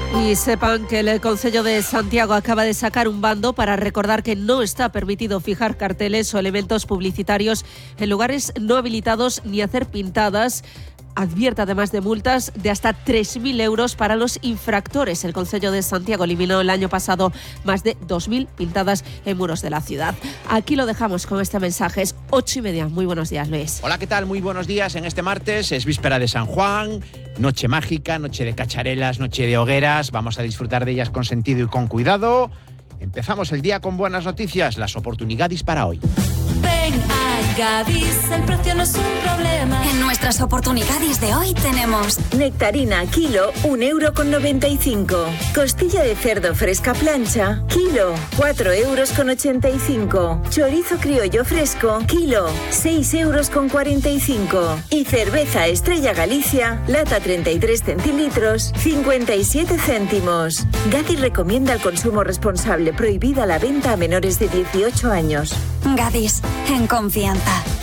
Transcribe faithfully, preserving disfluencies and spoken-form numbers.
Y sepan que el Concello de Santiago acaba de sacar un bando para recordar que no está permitido fijar carteles o elementos publicitarios en lugares no habilitados ni hacer pintadas. Advierte además de multas de hasta tres mil euros para los infractores. El Concello de Santiago eliminó el año pasado más de dos mil pintadas en muros de la ciudad. Aquí lo dejamos con este mensaje. Es ocho y media. Muy buenos días, Luis. Hola, ¿qué tal? Muy buenos días. En este martes es víspera de San Juan, noche mágica, noche de cacharelas, noche de hogueras. Vamos a disfrutar de ellas con sentido y con cuidado. Empezamos el día con buenas noticias, las oportunidades para hoy. Ven a Gadis, el precio no es un problema. En nuestras oportunidades de hoy tenemos nectarina, kilo, un euro con noventa y cinco. Costilla de cerdo fresca plancha, kilo, cuatro euros con ochenta y cinco. Chorizo criollo fresco, kilo, seis euros con cuarenta y cinco. Y cerveza Estrella Galicia, lata treinta y tres centilitros, cincuenta y siete céntimos. Gadis recomienda el consumo responsable, prohibida la venta a menores de dieciocho años. Gadis, en confianza.